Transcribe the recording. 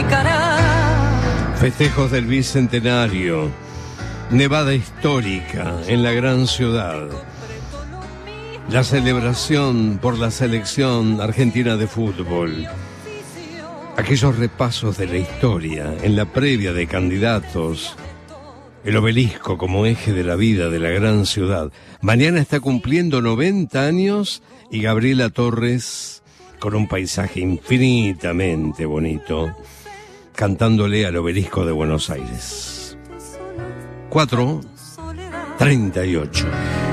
explicará. Festejos del Bicentenario, nevada histórica en la gran ciudad, la celebración por la selección argentina de fútbol, aquellos repasos de la historia en la previa de candidatos, el obelisco como eje de la vida de la gran ciudad. Mañana está cumpliendo 90 años y Gabriela Torres, con un paisaje infinitamente bonito, cantándole al obelisco de Buenos Aires. 4:38.